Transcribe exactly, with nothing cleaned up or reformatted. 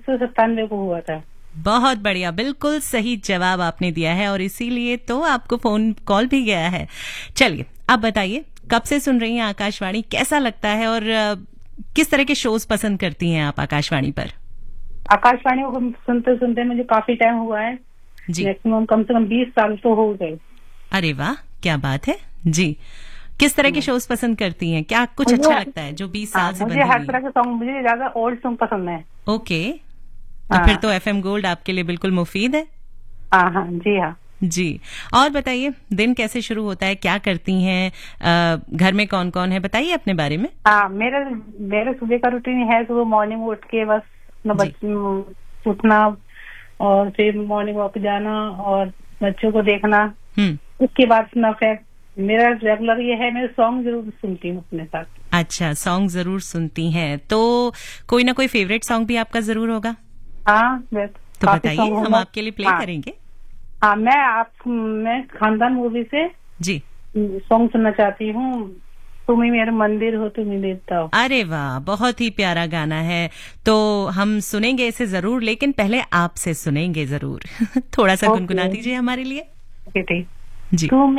सौ सत्तानवे को हुआ था। बहुत बढ़िया, बिल्कुल सही जवाब आपने दिया है और इसीलिए तो आपको फोन कॉल भी गया है। चलिए आप बताइए, कब से सुन रही हैं आकाशवाणी, कैसा लगता है और किस तरह के शोज पसंद करती हैं आप आकाशवाणी पर? आकाशवाणी को सुनते सुनते मुझे काफी टाइम हुआ है जी, मैक्सिमम कम से कम बीस साल तो हो गए। अरे वाह, क्या बात है जी। किस तरह के शोज पसंद करती हैं, क्या कुछ अच्छा लगता है जो बीस साल से बंधी हुई है? मुझे हर तरह के सॉन्ग, मुझे ज्यादा ओल्ड सॉन्ग पसंद है। ओके, तो फिर तो एफएम गोल्ड आपके लिए बिल्कुल मुफीद है। हाँ हाँ जी हाँ जी। और बताइए, दिन कैसे शुरू होता है, क्या करती हैं, आ, घर में कौन कौन है, बताइए अपने बारे में। हाँ, मेरे मेरे सुबह का रूटीन है, सुबह मॉर्निंग उठ के बस बच्चे उठना और फिर मॉर्निंग वॉक जाना और बच्चों को देखना। उसके बाद अपना फिर मेरा रेगुलर ये है, मैं सॉन्ग जरूर सुनती हूँ अपने साथ। अच्छा, सॉन्ग जरूर सुनती हैं, तो कोई ना कोई फेवरेट सॉन्ग भी आपका जरूर होगा। हाँ, तो बताइए, हम आपके लिए प्ले हाँ, करेंगे। हाँ, मैं आप मैं खानदान मूवी से जी सॉन्ग सुनना चाहती हूँ, तुम ही मेरा मंदिर हो तुम ही देवता हो। अरे वाह, बहुत ही प्यारा गाना है, तो हम सुनेंगे इसे जरूर, लेकिन पहले आपसे सुनेंगे जरूर। थोड़ा सा गुनगुना दीजिए हमारे लिए। ठीक जी।